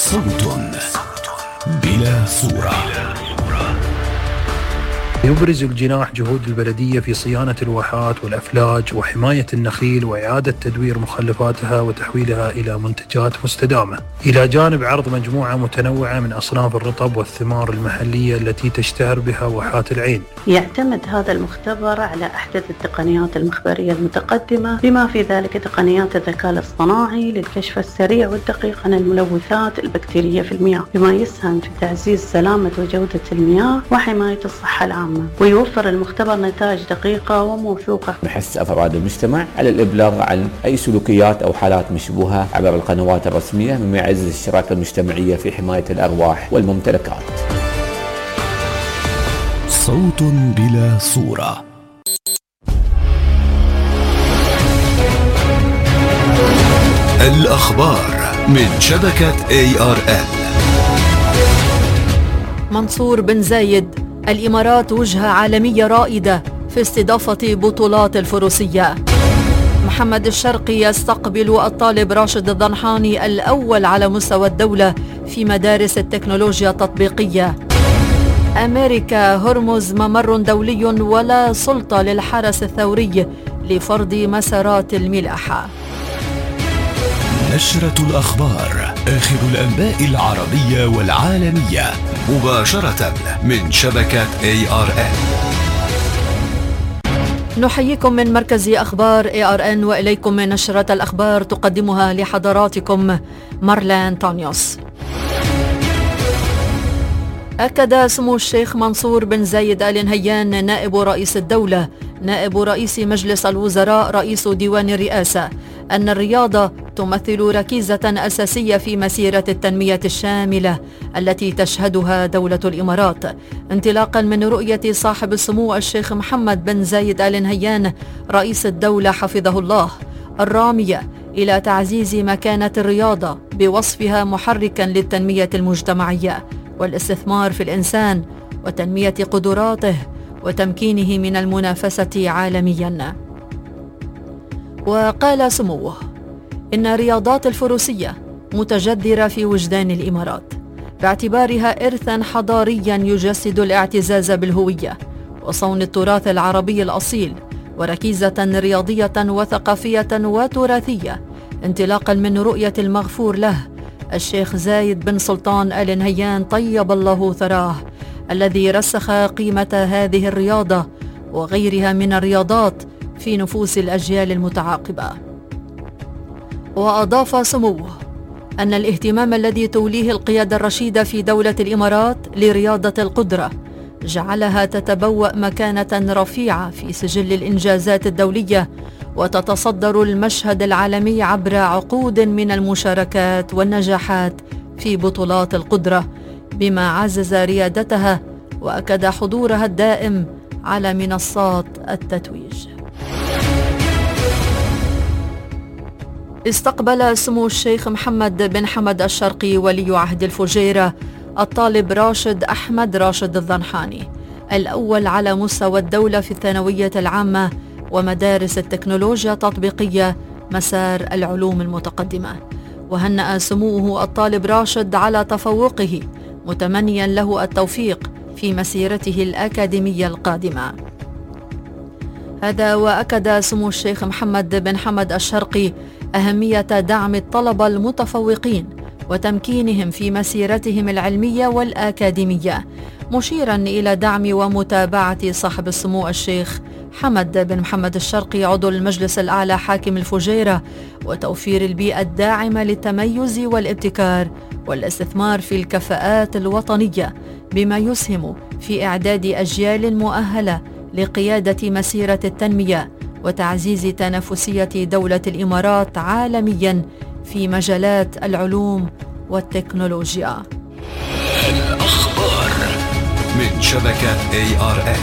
صوت بلا صورة. يبرز الجناح جهود البلدية في صيانة الواحات والأفلاج وحماية النخيل وإعادة تدوير مخلفاتها وتحويلها إلى منتجات مستدامة، إلى جانب عرض مجموعة متنوعة من أصناف الرطب والثمار المحلية التي تشتهر بها واحات العين. يعتمد هذا المختبر على أحدث التقنيات المخبرية المتقدمة، بما في ذلك تقنيات الذكاء الاصطناعي للكشف السريع والدقيق عن الملوثات البكتيرية في المياه، بما يسهم في تعزيز سلامة وجودة المياه وحماية الصحة العامة. ويوفر المختبر نتائج دقيقة وموثوقة. نحث أفراد المجتمع على الإبلاغ عن أي سلوكيات أو حالات مشبوهة عبر القنوات الرسمية، مما يعزز الشراكة المجتمعية في حماية الأرواح والممتلكات. صوت بلا صورة. الأخبار من شبكة ARN. منصور بن زايد: الإمارات وجهة عالمية رائدة في استضافة بطولات الفروسية. محمد الشرقي يستقبل الطالب راشد الضنحاني الأول على مستوى الدولة في مدارس التكنولوجيا التطبيقية. أمريكا: هرمز ممر دولي ولا سلطة للحرس الثوري لفرض مسارات الملاحة. نشرة الأخبار، آخر الأنباء العربية والعالمية، مباشرة من شبكة ARN. نحييكم من مركز أخبار ARN وإليكم من نشرة الأخبار تقدمها لحضراتكم مارلان تانيوس. أكد سمو الشيخ منصور بن زايد آل نهيان نائب رئيس الدولة نائب رئيس مجلس الوزراء رئيس ديوان الرئاسة أن الرياضة تمثل ركيزة أساسية في مسيرة التنمية الشاملة التي تشهدها دولة الإمارات، انطلاقا من رؤية صاحب السمو الشيخ محمد بن زايد آل نهيان رئيس الدولة حفظه الله الرامية إلى تعزيز مكانة الرياضة بوصفها محركا للتنمية المجتمعية والاستثمار في الإنسان وتنمية قدراته وتمكينه من المنافسة عالميا. وقال سموه إن رياضات الفروسية متجذرة في وجدان الإمارات باعتبارها إرثا حضاريا يجسد الاعتزاز بالهوية وصون التراث العربي الأصيل، وركيزة رياضية وثقافية وتراثية، انطلاقا من رؤية المغفور له الشيخ زايد بن سلطان آل نهيان طيب الله ثراه، الذي رسخ قيمة هذه الرياضة وغيرها من الرياضات في نفوس الأجيال المتعاقبة. وأضاف سموه أن الاهتمام الذي توليه القيادة الرشيدة في دولة الإمارات لرياضة القدرة جعلها تتبوأ مكانة رفيعة في سجل الإنجازات الدولية وتتصدر المشهد العالمي عبر عقود من المشاركات والنجاحات في بطولات القدرة، بما عزز ريادتها وأكد حضورها الدائم على منصات التتويج. استقبل سمو الشيخ محمد بن حمد الشرقي ولي عهد الفجيرة الطالب راشد أحمد راشد الضنحاني الأول على مستوى الدولة في الثانوية العامة ومدارس التكنولوجيا التطبيقية مسار العلوم المتقدمة، وهنأ سموه الطالب راشد على تفوقه متمنيا له التوفيق في مسيرته الأكاديمية القادمة. هذا وأكد سمو الشيخ محمد بن حمد الشرقي أهمية دعم الطلبة المتفوقين وتمكينهم في مسيرتهم العلمية والأكاديمية، مشيرا إلى دعم ومتابعة صاحب السمو الشيخ حمد بن محمد الشرقي عضو المجلس الأعلى حاكم الفجيرة وتوفير البيئة الداعمة للتميز والابتكار والاستثمار في الكفاءات الوطنية، بما يسهم في إعداد أجيال مؤهلة لقيادة مسيرة التنمية وتعزيز تنافسية دولة الإمارات عالميا في مجالات العلوم والتكنولوجيا. الأخبار من شبكة ARN.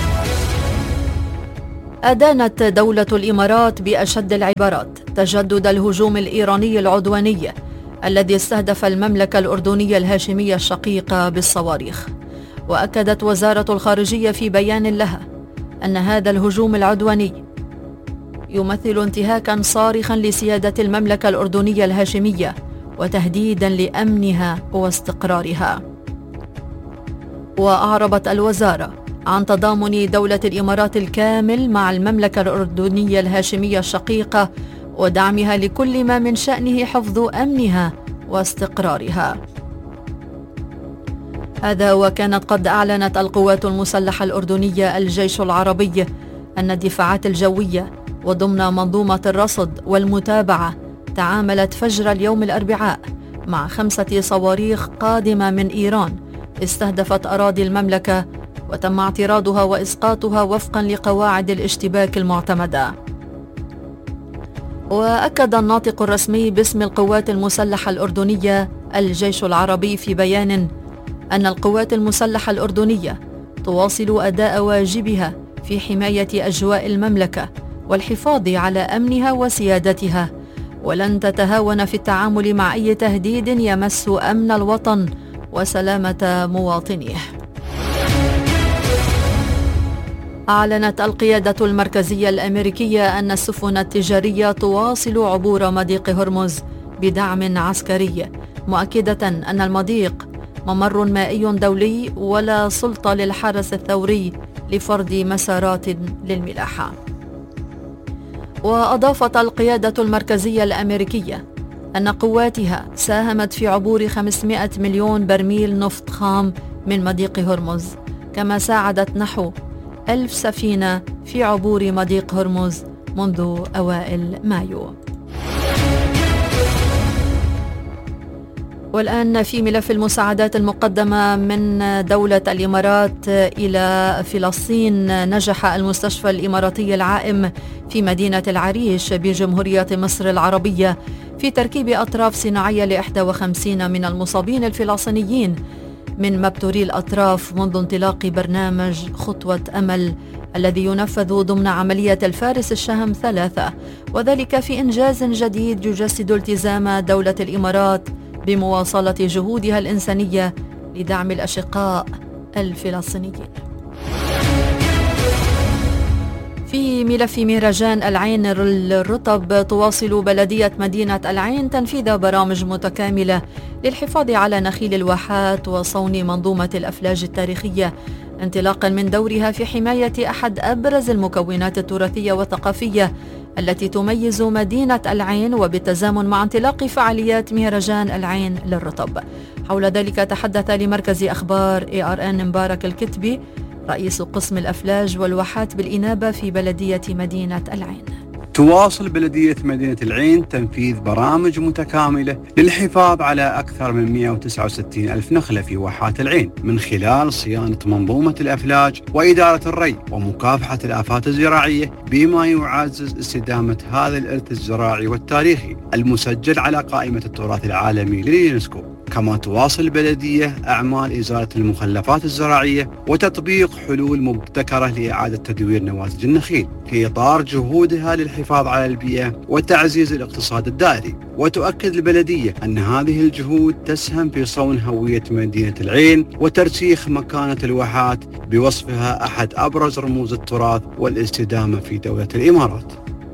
أدانت دولة الإمارات بأشد العبارات تجدد الهجوم الإيراني العدواني الذي استهدف المملكة الأردنية الهاشمية الشقيقة بالصواريخ. وأكدت وزارة الخارجية في بيان لها أن هذا الهجوم العدواني يمثل انتهاكا صارخا لسيادة المملكة الأردنية الهاشمية وتهديدا لأمنها واستقرارها. وأعربت الوزارة عن تضامن دولة الإمارات الكامل مع المملكة الأردنية الهاشمية الشقيقة ودعمها لكل ما من شأنه حفظ أمنها واستقرارها. هذا وكانت قد أعلنت القوات المسلحة الأردنية الجيش العربي أن الدفاعات الجوية وضمن منظومة الرصد والمتابعة تعاملت فجر اليوم الأربعاء مع 5 صواريخ قادمة من إيران استهدفت أراضي المملكة وتم اعتراضها وإسقاطها وفقا لقواعد الاشتباك المعتمدة. وأكد الناطق الرسمي باسم القوات المسلحة الأردنية الجيش العربي في بيان أن القوات المسلحة الأردنية تواصل أداء واجبها في حماية أجواء المملكة والحفاظ على أمنها وسيادتها، ولن تتهاون في التعامل مع أي تهديد يمس أمن الوطن وسلامة مواطنيه. أعلنت القيادة المركزية الأمريكية أن السفن التجارية تواصل عبور مضيق هرمز بدعم عسكري، مؤكدة أن المضيق ممر مائي دولي ولا سلطة للحرس الثوري لفرض مسارات للملاحة. وأضافت القيادة المركزية الأمريكية أن قواتها ساهمت في عبور 500 مليون برميل نفط خام من مضيق هرمز، كما ساعدت نحو 1000 سفينة في عبور مضيق هرمز منذ أوائل مايو. والآن في ملف المساعدات المقدمة من دولة الإمارات إلى فلسطين، نجح المستشفى الإماراتي العائم في مدينة العريش بجمهورية مصر العربية في تركيب أطراف صناعية ل51 من المصابين الفلسطينيين من مبتوري الأطراف منذ انطلاق برنامج خطوة أمل الذي ينفذ ضمن عملية الفارس الشهم 3، وذلك في إنجاز جديد يجسد التزام دولة الإمارات بمواصلة جهودها الإنسانية لدعم الأشقاء الفلسطينيين. في ملف مهرجان العين الرطب، تواصل بلدية مدينة العين تنفيذ برامج متكاملة للحفاظ على نخيل الواحات وصون منظومة الأفلاج التاريخية، انطلاقا من دورها في حماية أحد أبرز المكونات التراثية والثقافية التي تميز مدينة العين، وبالتزامن مع انطلاق فعاليات مهرجان العين للرطب. حول ذلك تحدث لمركز أخبار ARN مبارك الكتبي رئيس قسم الأفلاج والواحات بالإنابة في بلدية مدينة العين. تواصل بلدية مدينة العين تنفيذ برامج متكاملة للحفاظ على أكثر من 169 ألف نخلة في واحات العين من خلال صيانة منظومة الأفلاج وإدارة الري ومكافحة الآفات الزراعية، بما يعزز استدامة هذا الإرث الزراعي والتاريخي المسجل على قائمة التراث العالمي لليونسكو. كما تواصل البلدية أعمال إزالة المخلفات الزراعية وتطبيق حلول مبتكرة لإعادة تدوير نواتج النخيل في إطار جهودها للحفاظ على البيئة وتعزيز الاقتصاد الدائري. وتؤكد البلدية أن هذه الجهود تسهم في صون هوية مدينة العين وترسيخ مكانة الواحات بوصفها أحد أبرز رموز التراث والاستدامة في دولة الإمارات.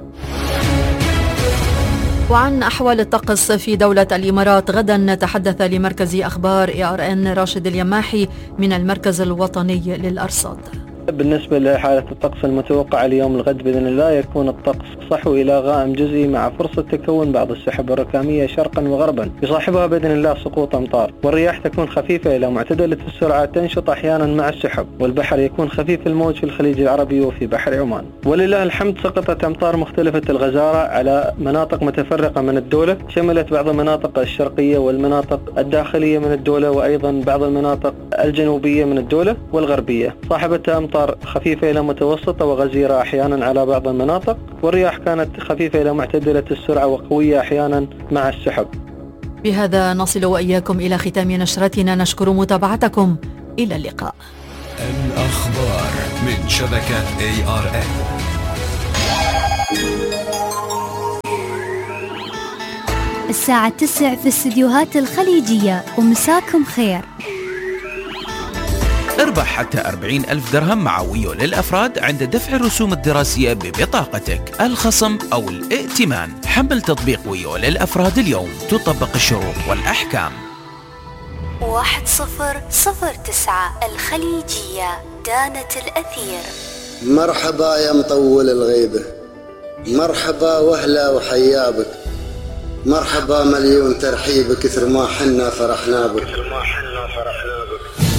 وعن أحوال الطقس في دولة الإمارات غدا نتحدث لمركز أخبار ARN راشد اليماحي من المركز الوطني للأرصاد. بالنسبة لحالة الطقس المتوقعة اليوم الغد بإذن الله يكون الطقس صحو إلى غائم جزئي مع فرصة تكون بعض السحب الركامية شرقا وغربا يصاحبها بإذن الله سقوط أمطار، والرياح تكون خفيفة إلى معتدلة السرعة تنشط أحيانا مع السحب، والبحر يكون خفيف الموج في الخليج العربي وفي بحر عمان. ولله الحمد سقطت أمطار مختلفة الغزارة على مناطق متفرقة من الدولة، شملت بعض المناطق الشرقية والمناطق الداخلية من الدولة وأيضا بعض المناطق الجنوبية من الدولة والغربية، صاحبتها أمطار خفيفة إلى متوسطة وغزيرة أحيانا على بعض المناطق، والرياح كانت خفيفة إلى معتدلة السرعة وقوية أحيانا مع السحب. بهذا نصل وإياكم إلى ختام نشرتنا، نشكر متابعتكم، إلى اللقاء. الأخبار من شبكة ARN. الساعة 9 في الاستديوهات الخليجية، ومساكم خير. اربح حتى 40,000 درهم مع ويو للأفراد عند دفع الرسوم الدراسية ببطاقتك. الخصم أو الائتمان. حمل تطبيق ويو للأفراد اليوم، تطبق الشروط والأحكام. 1009 الخليجية، دانة الأثير. مرحبا يا مطول الغيبة، مرحبا وهلا وحيابك، مرحبا مليون ترحيب، كثر ما حنا فرحنا بك.